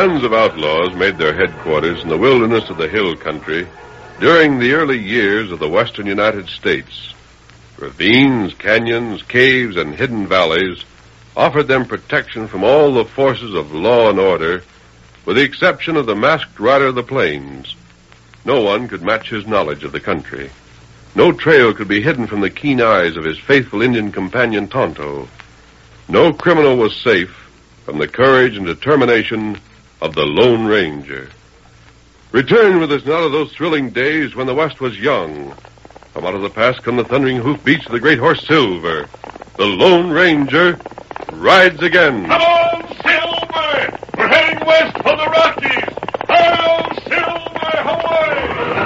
Bands of outlaws made their headquarters in the wilderness of the hill country during the early years of the western United States. Ravines, canyons, caves, and hidden valleys offered them protection from all the forces of law and order, with the exception of the masked rider of the plains. No one could match his knowledge of the country. No trail could be hidden from the keen eyes of his faithful Indian companion, Tonto. No criminal was safe from the courage and determination of the Lone Ranger. Return with us now to those thrilling days when the West was young. From out of the past come the thundering hoofbeats of the great horse Silver. The Lone Ranger rides again. Come on, Silver! We're heading west for the Rocky